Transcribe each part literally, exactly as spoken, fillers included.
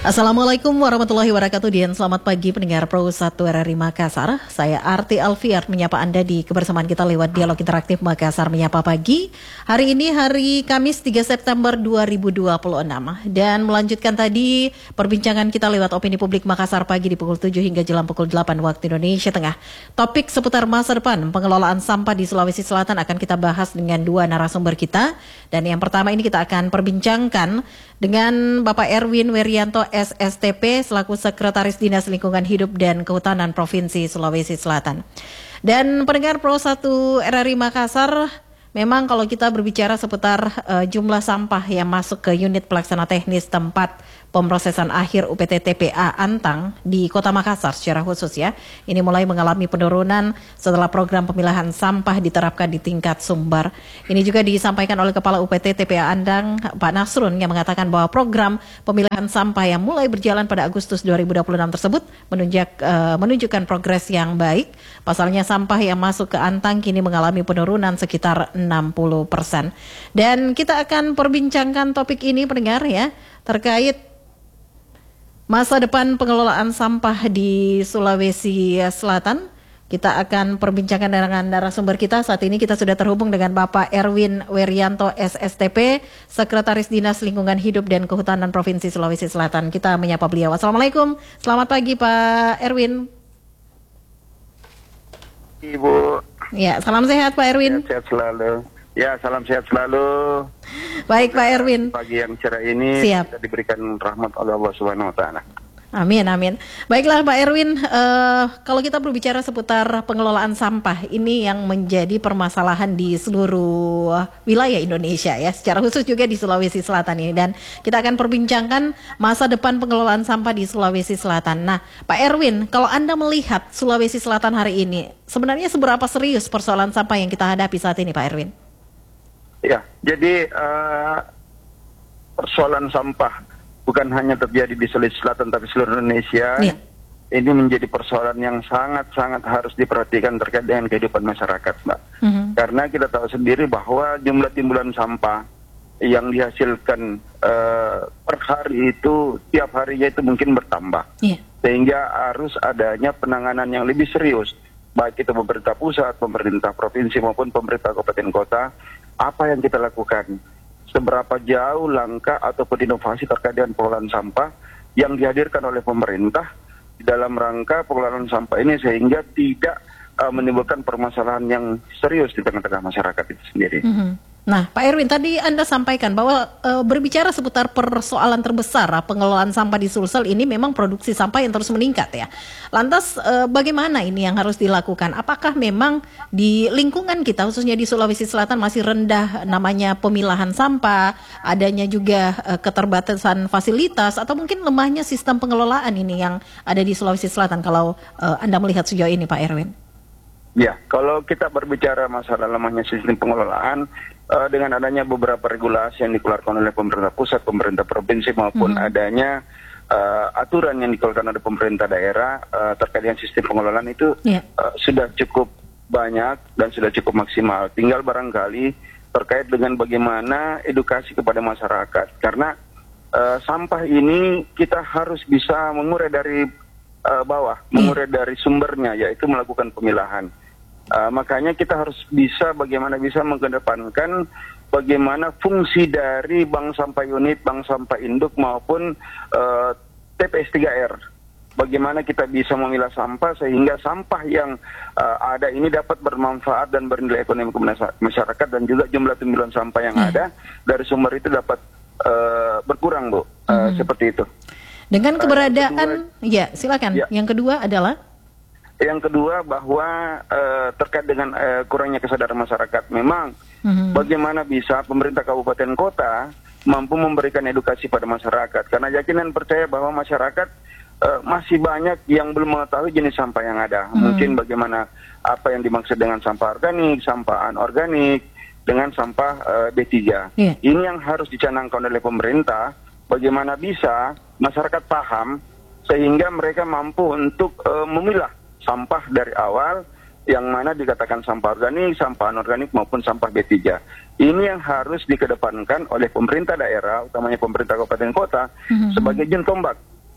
Assalamualaikum warahmatullahi wabarakatuh dan selamat pagi pendengar Pro satu R R I Makassar. Saya Arti Alfiar menyapa Anda di kebersamaan kita lewat dialog interaktif Makassar Menyapa Pagi. Hari ini hari Kamis tiga September dua ribu dua puluh enam dan melanjutkan tadi perbincangan kita lewat Opini Publik Makassar Pagi di pukul tujuh hingga jelang pukul delapan waktu Indonesia Tengah. Topik seputar masa depan pengelolaan sampah di Sulawesi Selatan akan kita bahas dengan dua narasumber kita. Dan yang pertama ini kita akan perbincangkan dengan Bapak Erwin Werianto S S T P selaku Sekretaris Dinas Lingkungan Hidup dan Kehutanan Provinsi Sulawesi Selatan. Dan pendengar Pro satu R R I Makassar, memang kalau kita berbicara seputar uh, jumlah sampah yang masuk ke unit pelaksana teknis tempat pemrosesan akhir U P T T P A Antang di Kota Makassar secara khusus ya, ini mulai mengalami penurunan setelah program pemilahan sampah diterapkan di tingkat Sumbar. Ini juga disampaikan oleh Kepala U P T T P A Antang, Pak Nasrun, yang mengatakan bahwa program pemilahan sampah yang mulai berjalan pada Agustus dua ribu dua puluh enam tersebut menunjuk, uh, menunjukkan progres yang baik. Pasalnya sampah yang masuk ke Antang kini mengalami penurunan sekitar enam puluh persen. Dan kita akan perbincangkan topik ini pendengar ya, terkait masa depan pengelolaan sampah di Sulawesi Selatan. Kita akan perbincangkan dengan narasumber kita. Saat ini kita sudah terhubung dengan Bapak Erwin Werianto S S T P, Sekretaris Dinas Lingkungan Hidup dan Kehutanan Provinsi Sulawesi Selatan. Kita menyapa beliau. Assalamualaikum, selamat pagi Pak Erwin. Ibu. Ya, salam sehat Pak Erwin. Sehat selalu. Ya, salam sehat selalu. Baik Pak Erwin. Pagi yang cerah ini Siap. kita diberikan rahmat oleh Allah Subhanahu Wa Taala. Amin, amin. Baiklah Pak Erwin, uh, kalau kita berbicara seputar pengelolaan sampah, ini yang menjadi permasalahan di seluruh wilayah Indonesia ya, secara khusus juga di Sulawesi Selatan ini. Dan kita akan perbincangkan masa depan pengelolaan sampah di Sulawesi Selatan. Nah Pak Erwin, kalau Anda melihat Sulawesi Selatan hari ini, sebenarnya seberapa serius persoalan sampah yang kita hadapi saat ini Pak Erwin? Ya, jadi uh, persoalan sampah bukan hanya terjadi di Sulawesi Selatan tapi seluruh Indonesia. Ya. Ini menjadi persoalan yang sangat-sangat harus diperhatikan terkait dengan kehidupan masyarakat, Mbak. Mm-hmm. Karena kita tahu sendiri bahwa jumlah timbulan sampah yang dihasilkan uh, per hari itu tiap harinya itu mungkin bertambah. Ya. Sehingga harus adanya penanganan yang lebih serius, baik itu pemerintah pusat, pemerintah provinsi maupun pemerintah kabupaten kota. Apa yang kita lakukan? Seberapa jauh langkah ataupun inovasi terkait dengan pengelolaan sampah yang dihadirkan oleh pemerintah di dalam rangka pengelolaan sampah ini sehingga tidak uh, menimbulkan permasalahan yang serius di tengah-tengah masyarakat itu sendiri. Mm-hmm. Nah Pak Erwin, tadi Anda sampaikan bahwa uh, berbicara seputar persoalan terbesar uh, pengelolaan sampah di Sulsel ini memang produksi sampah yang terus meningkat ya. Lantas uh, bagaimana ini yang harus dilakukan? Apakah memang di lingkungan kita khususnya di Sulawesi Selatan masih rendah namanya pemilahan sampah, adanya juga uh, keterbatasan fasilitas atau mungkin lemahnya sistem pengelolaan ini yang ada di Sulawesi Selatan kalau uh, Anda melihat sejauh ini Pak Erwin? Ya, kalau kita berbicara masalah lemahnya sistem pengelolaan, uh, dengan adanya beberapa regulasi yang dikeluarkan oleh pemerintah pusat, pemerintah provinsi maupun mm-hmm. adanya uh, aturan yang dikeluarkan oleh pemerintah daerah uh, terkait dengan sistem pengelolaan itu yeah. uh, sudah cukup banyak dan sudah cukup maksimal. Tinggal barangkali terkait dengan bagaimana edukasi kepada masyarakat. Karena uh, sampah ini kita harus bisa mengurai dari uh, bawah, yeah. mengurai dari sumbernya, yaitu melakukan pemilahan. Uh, makanya kita harus bisa bagaimana bisa mengedepankan bagaimana fungsi dari bank sampah unit, bank sampah induk maupun uh, T P S tiga R. Bagaimana kita bisa memilah sampah sehingga sampah yang uh, ada ini dapat bermanfaat dan bernilai ekonomi ke masyarakat dan juga jumlah timbulan sampah yang hmm. ada dari sumber itu dapat uh, berkurang, Bu. Uh, hmm. Seperti itu. Dengan keberadaan, uh, kedua, ya silakan. Ya. Yang kedua adalah? Yang kedua bahwa uh, terkait dengan uh, kurangnya kesadaran masyarakat, memang mm-hmm. bagaimana bisa pemerintah kabupaten kota mampu memberikan edukasi pada masyarakat. Karena yakin dan percaya bahwa masyarakat uh, masih banyak yang belum mengetahui jenis sampah yang ada. Mm-hmm. Mungkin bagaimana apa yang dimaksud dengan sampah organik, sampah anorganik, dengan sampah uh, B tiga. Yeah. Ini yang harus dicanangkan oleh pemerintah, bagaimana bisa masyarakat paham sehingga mereka mampu untuk uh, memilah sampah dari awal yang mana dikatakan sampah organik, sampah anorganik maupun sampah B tiga. Ini yang harus dikedepankan oleh pemerintah daerah, utamanya pemerintah kabupaten kota, mm-hmm. sebagai ujung tombak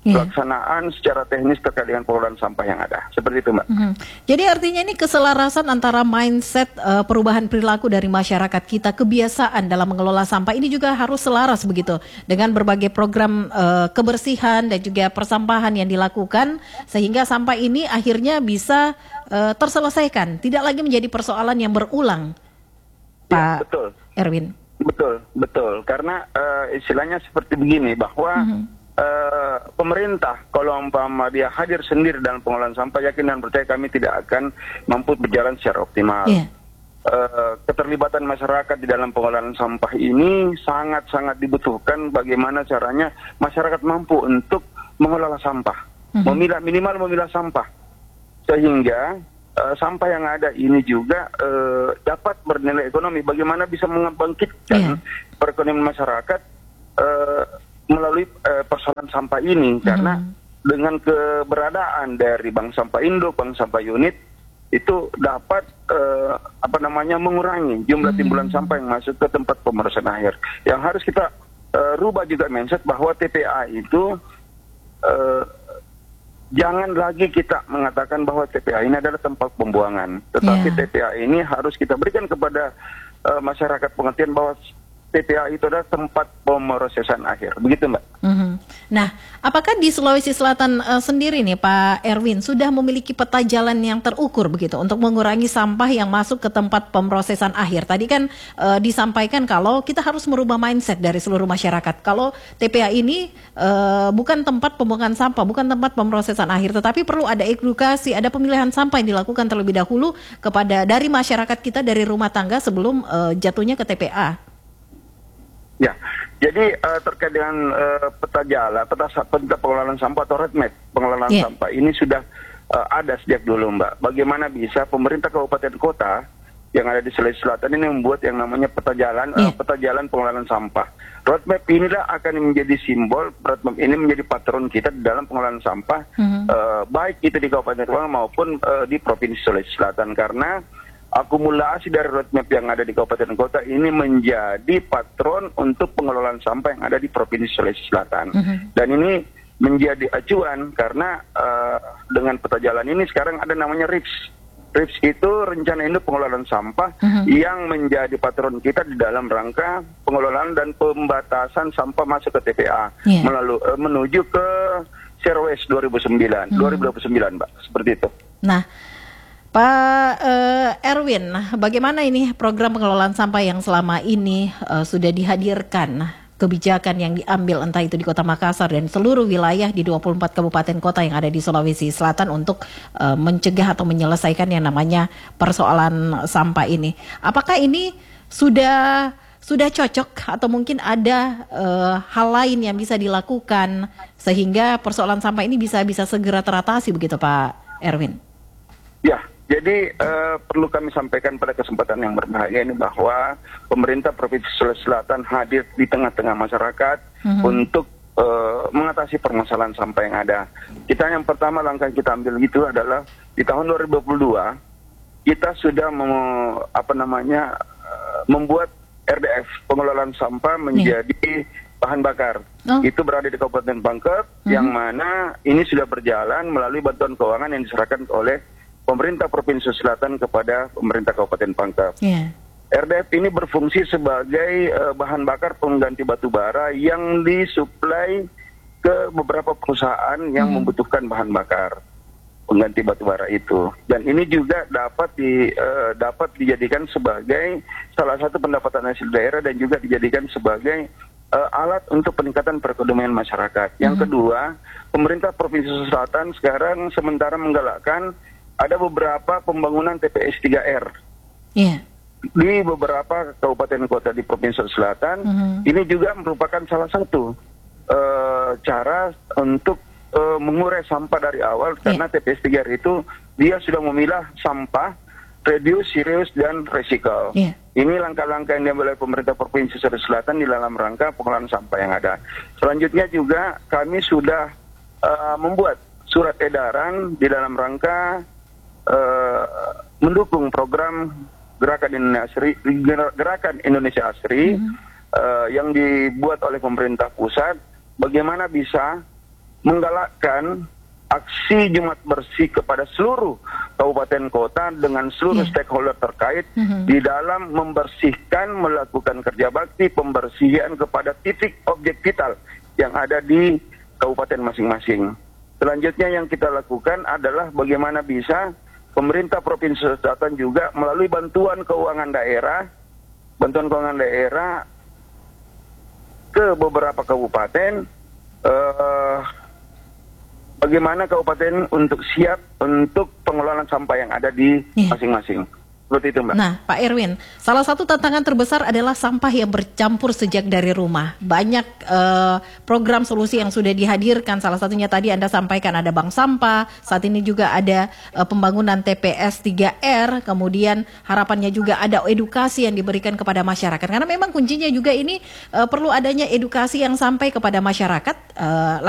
Yeah. pelaksanaan secara teknis terkait dengan pengelolaan sampah yang ada. Seperti itu, Mbak. Mm-hmm. Jadi artinya ini keselarasan antara mindset uh, perubahan perilaku dari masyarakat kita, kebiasaan dalam mengelola sampah ini juga harus selaras begitu dengan berbagai program uh, kebersihan dan juga persampahan yang dilakukan sehingga sampah ini akhirnya bisa uh, terselesaikan, tidak lagi menjadi persoalan yang berulang. Ya, Pak betul. Erwin. Betul, betul. Karena uh, istilahnya seperti begini bahwa mm-hmm. Uh, pemerintah kalau umpama dia hadir sendiri dalam pengelolaan sampah, yakin dan percaya kami tidak akan mampu berjalan secara optimal. Yeah. Uh, keterlibatan masyarakat di dalam pengelolaan sampah ini sangat-sangat dibutuhkan. Bagaimana caranya masyarakat mampu untuk mengelola sampah, mm-hmm. memilah minimal memilah sampah, sehingga uh, sampah yang ada ini juga uh, dapat bernilai ekonomi. Bagaimana bisa membangkitkan yeah. perekonomian masyarakat uh, melalui uh, persoalan sampah ini, mm-hmm. karena dengan keberadaan dari Bank Sampah Indo, Bank Sampah Unit itu dapat uh, apa namanya mengurangi jumlah mm-hmm. timbulan sampah yang masuk ke tempat pemrosesan akhir. Yang harus kita uh, rubah juga mindset bahwa T P A itu uh, jangan lagi kita mengatakan bahwa T P A ini adalah tempat pembuangan, tetapi yeah. T P A ini harus kita berikan kepada uh, masyarakat pengertian bahwa T P A itu adalah tempat pemrosesan akhir. Begitu, Mbak. Mm-hmm. Nah, apakah di Sulawesi Selatan uh, sendiri nih Pak Erwin sudah memiliki peta jalan yang terukur begitu untuk mengurangi sampah yang masuk ke tempat pemrosesan akhir? Tadi kan uh, disampaikan kalau kita harus merubah mindset dari seluruh masyarakat. Kalau T P A ini uh, bukan tempat pembuangan sampah, bukan tempat pemrosesan akhir, tetapi perlu ada edukasi, ada pemilihan sampah yang dilakukan terlebih dahulu kepada dari masyarakat kita, dari rumah tangga sebelum uh, jatuhnya ke T P A. Ya, jadi uh, terkait dengan uh, peta jalan, peta, peta pengelolaan sampah atau roadmap pengelolaan yeah. sampah ini sudah uh, ada sejak dulu, Mbak. Bagaimana bisa pemerintah kabupaten kota yang ada di Sulawesi Selatan ini membuat yang namanya peta jalan, yeah. uh, peta jalan pengelolaan sampah. Roadmap inilah akan menjadi simbol, roadmap ini menjadi patron kita di dalam pengelolaan sampah, mm-hmm. uh, baik itu di kabupaten kota maupun uh, di provinsi Sulawesi Selatan, karena akumulasi dari roadmap yang ada di kabupaten kota ini menjadi patron untuk pengelolaan sampah yang ada di Provinsi Sulawesi Selatan. Mm-hmm. Dan ini menjadi acuan karena uh, dengan peta jalan ini sekarang ada namanya R I P S. R I P S itu Rencana Induk Pengelolaan Sampah mm-hmm. yang menjadi patron kita di dalam rangka pengelolaan dan pembatasan sampah masuk ke T P A yeah. melalui uh, menuju ke Zero Waste dua ribu sembilan, mm-hmm. dua ribu dua puluh sembilan, Mbak. Seperti itu. Nah, Pak uh, Erwin, bagaimana ini program pengelolaan sampah yang selama ini uh, sudah dihadirkan, kebijakan yang diambil entah itu di Kota Makassar dan seluruh wilayah di dua puluh empat kabupaten kota yang ada di Sulawesi Selatan untuk uh, mencegah atau menyelesaikan yang namanya persoalan sampah ini. Apakah ini sudah sudah cocok atau mungkin ada uh, hal lain yang bisa dilakukan sehingga persoalan sampah ini bisa bisa segera teratasi begitu, Pak Erwin? Ya. Jadi uh, perlu kami sampaikan pada kesempatan yang berbahagia ini bahwa pemerintah Provinsi Sulawesi Selatan hadir di tengah-tengah masyarakat mm-hmm. untuk uh, mengatasi permasalahan sampah yang ada. Kita yang pertama langkah kita ambil itu adalah di tahun dua ribu dua puluh dua kita sudah mem- apa namanya uh, membuat R D F pengelolaan sampah menjadi yeah. bahan bakar. Oh. Itu berada di Kabupaten Pangkep mm-hmm. yang mana ini sudah berjalan melalui bantuan keuangan yang diserahkan oleh pemerintah Provinsi Selatan kepada pemerintah Kabupaten Pangkep. Yeah. R D F ini berfungsi sebagai uh, bahan bakar pengganti batu bara yang disuplai ke beberapa perusahaan yang hmm. membutuhkan bahan bakar pengganti batu bara itu. Dan ini juga dapat di uh, dapat dijadikan sebagai salah satu pendapatan hasil daerah dan juga dijadikan sebagai uh, alat untuk peningkatan perekonomian masyarakat. Yang hmm. kedua, pemerintah Provinsi Selatan sekarang sementara menggalakkan ada beberapa pembangunan T P S tiga R yeah. di beberapa kabupaten kota di Provinsi Selatan. Mm-hmm. Ini juga merupakan salah satu uh, cara untuk uh, mengurai sampah dari awal, yeah. karena T P S tiga R itu dia sudah memilah sampah, reduce, reuse, dan recycle. Yeah. Ini langkah-langkah yang diambil oleh pemerintah Provinsi Sulawesi Selatan di dalam rangka pengelolaan sampah yang ada. Selanjutnya juga kami sudah uh, membuat surat edaran di dalam rangka Uh, mendukung program Gerakan Indonesia Asri, Gerakan Indonesia Asri mm-hmm. uh, yang dibuat oleh pemerintah pusat, bagaimana bisa menggalakkan aksi Jumat Bersih kepada seluruh kabupaten kota dengan seluruh yeah. stakeholder terkait mm-hmm. di dalam membersihkan, melakukan kerja bakti pembersihan kepada titik objek vital yang ada di kabupaten masing-masing. Selanjutnya yang kita lakukan adalah bagaimana bisa pemerintah Provinsi Sulawesi Selatan juga melalui bantuan keuangan daerah, bantuan keuangan daerah ke beberapa kabupaten, uh, bagaimana kabupaten untuk siap untuk pengelolaan sampah yang ada di masing-masing. Yeah. Seperti itu, Mbak. Nah, Pak Erwin, salah satu tantangan terbesar adalah sampah yang bercampur sejak dari rumah. Banyak uh, program solusi yang sudah dihadirkan, salah satunya tadi Anda sampaikan ada bank sampah, saat ini juga ada uh, pembangunan T P S tiga R, kemudian harapannya juga ada edukasi yang diberikan kepada masyarakat. Karena memang kuncinya juga ini uh, perlu adanya edukasi yang sampai kepada masyarakat. Uh,